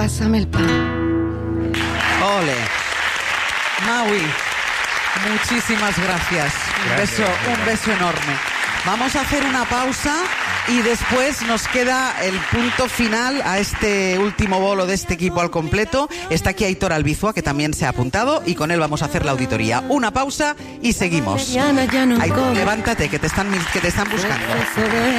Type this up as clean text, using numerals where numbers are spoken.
Pásame el pan. Ole. Maui, muchísimas gracias. Un beso enorme. Vamos a hacer una pausa y después nos queda el punto final a este último bolo de este equipo al completo. Está aquí Aitor Albizua, que también se ha apuntado, y con él vamos a hacer la auditoría. Una pausa y seguimos. Aitor, levántate, que te están buscando.